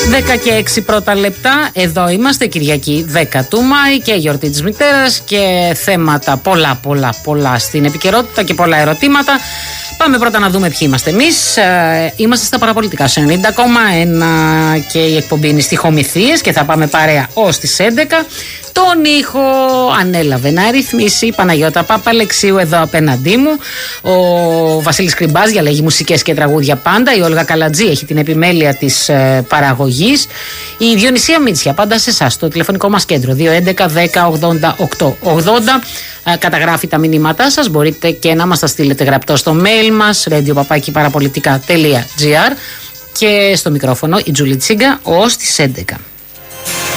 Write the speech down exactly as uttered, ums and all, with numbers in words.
δέκα και έξι πρώτα λεπτά, εδώ είμαστε, Κυριακή δέκα του Μάη και γιορτή της μητέρας και θέματα πολλά πολλά πολλά στην επικαιρότητα και πολλά ερωτήματα. Πάμε πρώτα να δούμε ποιοι είμαστε εμείς. Ε, είμαστε στα παραπολιτικά σε ενενήντα κόμμα ένα και η εκπομπή είναι στιχομυθίες και θα πάμε παρέα ως τις έντεκα. Τον ήχο ανέλαβε να ρυθμίσει η Παναγιώτα Παπαλεξίου εδώ απέναντί μου. Ο Βασίλης Κρυμπάς διαλέγει μουσικές και τραγούδια πάντα. Η Όλγα Καλατζή έχει την επιμέλεια της ε, παραγωγής. Η Διονυσία Μίτσια πάντα σε εσάς, το τηλεφωνικό μας κέντρο δύο έντεκα δέκα ογδόντα οκτώ ογδόντα. Ε, καταγράφει τα μηνύματά σας. Μπορείτε και να μας τα στείλετε γραπτό στο mail μας radio παπάκι παραπολιτικά τελεία τζι άρ. Και στο μικρόφωνο η Τζούλη Τσίγκα ως τις έντεκα.